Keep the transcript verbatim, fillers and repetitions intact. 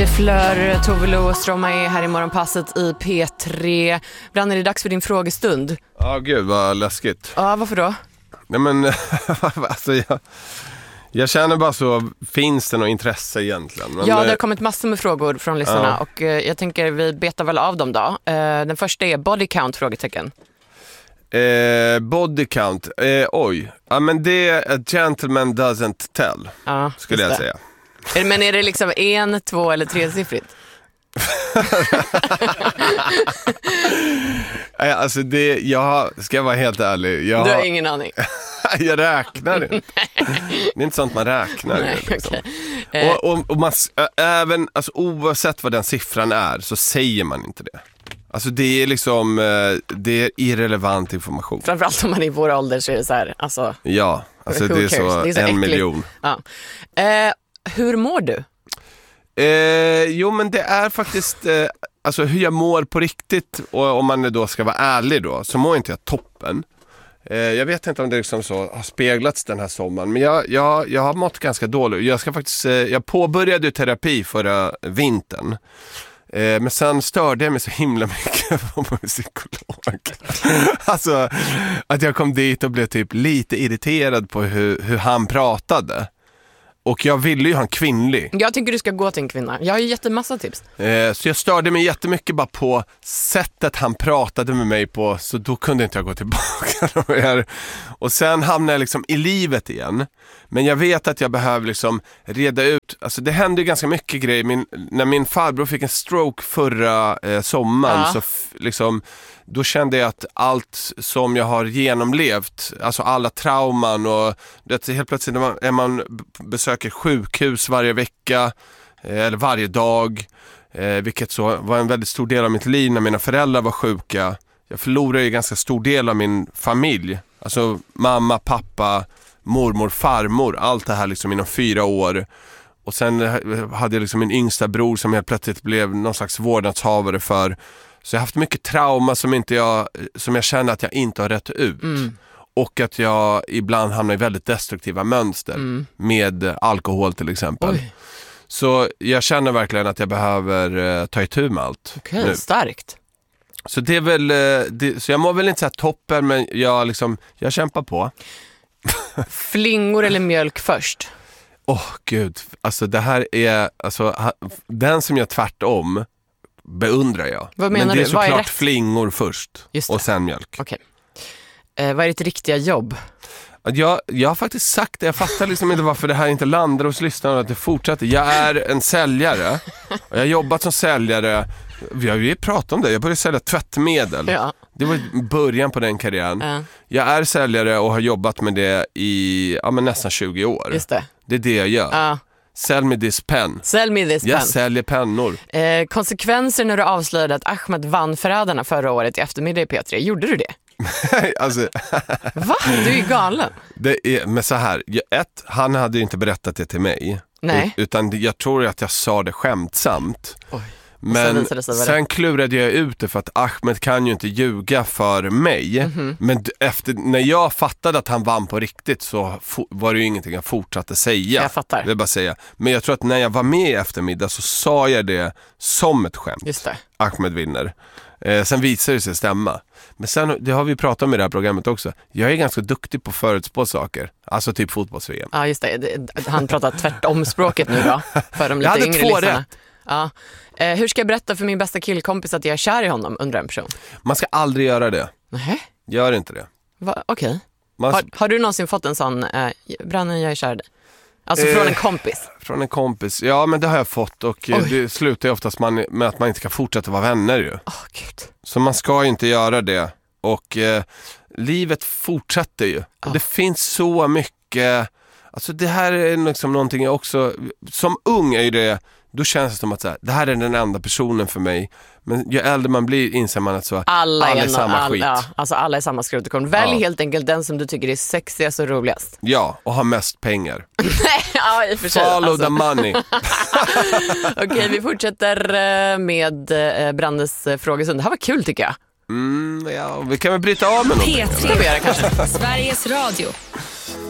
De Fleur, Tove Lo och Stromae här i Morgonpasset i P tre. Brann, är det dags för din frågestund? Ja, oh, gud vad läskigt. Ja, varför då? Nej men, alltså jag, jag känner bara så, finns det något intresse egentligen? Men, ja, det har kommit massor med frågor från lyssnarna ja. och eh, jag tänker vi betar väl av dem då. Eh, den första är body count, frågetecken. Eh, body count, eh, oj. Ja men det är a gentleman doesn't tell, ja, skulle jag säga. Men är det liksom en, två eller tresiffrigt? Alltså det, jag ska vara helt ärlig. Jag, du har ingen aning. jag räknar inte. Det är inte sånt man räknar. Nej, liksom. okay. och, och, och man, även, alltså, oavsett vad den siffran är så säger man inte det. Alltså det är liksom, det är irrelevant information. Framförallt om man är i vår ålder så är det så här, alltså. Ja, alltså det är så, det är så en äckligt. miljon. Ja. Eh, hur mår du? Eh, jo men det är faktiskt eh, alltså hur jag mår på riktigt, och om man då ska vara ärlig då, så mår inte jag toppen. eh, Jag vet inte om det liksom så har speglats den här sommaren, men jag, jag, jag har mått ganska dåligt. Jag ska faktiskt, eh, jag påbörjade ju terapi förra vintern, eh, men sen störde jag mig så himla mycket på min psykolog. Alltså att jag kom dit och blev typ lite irriterad på hur, hur han pratade. Och jag ville ju ha en kvinnlig. Jag tycker du ska gå till en kvinna. Jag har ju jättemassa tips. Eh, så jag störde mig jättemycket bara på sättet han pratade med mig på. Så då kunde inte jag gå tillbaka. Och sen hamnade jag liksom i livet igen. Men jag vet att jag behöver liksom reda ut. Alltså det hände ju ganska mycket grejer. Min, när min farbror fick en stroke förra eh, sommaren. Ja. Så f- liksom... Då kände jag att allt som jag har genomlevt, alltså alla trauman och det, helt plötsligt när man, när man besöker sjukhus varje vecka eh, eller varje dag, eh, vilket så var en väldigt stor del av mitt liv när mina föräldrar var sjuka. Jag förlorade ju ganska stor del av min familj, alltså mamma, pappa, mormor, farmor, allt det här liksom inom fyra år. Och sen hade jag liksom min yngsta bror som helt plötsligt blev någon slags vårdnadshavare för. Så jag har haft mycket trauma som, inte jag, som jag känner att jag inte har rätt ut. Mm. Och att jag ibland hamnar i väldigt destruktiva mönster. Mm. Med alkohol till exempel. Oj. Så jag känner verkligen att jag behöver uh, ta itu med allt. Okej, okay, starkt. Så det är väl, uh, det, så jag mår väl inte så här toppen, men jag, liksom, jag kämpar på. Flingor eller mjölk först? Åh oh, gud, alltså det här är, alltså, ha, den som jag tvärtom beundrar jag. Vad menar men det är du? Vad är såklart rätt? Flingor först och sen mjölk. Okej. Eh, vad är ditt riktiga jobb? Jag, jag har faktiskt sagt det. Jag fattar liksom inte varför det här inte landar hos lyssnarna, att det fortsätter. Jag är en säljare. Och jag har jobbat som säljare. Vi har ju pratat om det. Jag började sälja tvättmedel. Ja. Det var början på den karriären. Ja. Jag är säljare och har jobbat med det i ja, men nästan tjugo år. Just det. Det är det jag gör. Ja. Sell me this pen. Sell me this pen. Jag säljer pennor. Eh, konsekvenser när du avslöjade att Ahmed vann Förrädarna förra året i eftermiddag i P tre. Gjorde du det? alltså, Va? Du är ju galen. Det är, men så här, ett, han hade ju inte berättat det till mig. Nej. Utan jag tror att jag sa det skämtsamt. Oj. Men sen, sen klurade jag ut det, för att Ahmed kan ju inte ljuga för mig. Mm-hmm. Men efter, när jag fattade att han vann på riktigt, så for, var det ju ingenting jag fortsatte säga. Jag fattar. Det är bara säga. Men jag tror att när jag var med i eftermiddag så sa jag det som ett skämt. Just det. Ahmed vinner. Eh, sen visade det sig stämma. Men sen, det har vi pratat om i det här programmet också. Jag är ganska duktig på att förutspå saker. Alltså typ fotbolls-V M. Ja, just det. Han pratar tvärtom språket nu då. För de lite jag hade yngre två lyssnarna. rätt. Ja. Eh, hur ska jag berätta för min bästa killkompis att jag är kär i honom, undrar en person. Man ska aldrig göra det. Nej. Gör inte det. Va? Okej. Okay. Man... Har, har du någonsin fått en sån, eh, Brannen, jag är kär i dig? Alltså från en kompis? Eh, från en kompis, ja men det har jag fått. Och Oj. det slutar ju oftast man, med att man inte kan fortsätta vara vänner ju. Oh, Gud. Så man ska ju inte göra det. Och eh, livet fortsätter ju. Oh. Och det finns så mycket. Alltså det här är liksom någonting jag också, som ung är ju det, då känns det som att så här, det här är den enda personen för mig. Men ju äldre man blir inser man att så, alla, alla är, är samma all, skit. Ja, alltså alla är samma skrutekorn. Välj ja. helt enkelt den som du tycker är sexigast och roligast. Ja, och har mest pengar. ja, i och för sig. Follow alltså. the money. Okej, okay, vi fortsätter med Brandes frågesund. Det här var kul tycker jag. Mm, ja, vi kan väl bryta av med någonting. P tre, ska vi göra kanske. Sveriges Radio.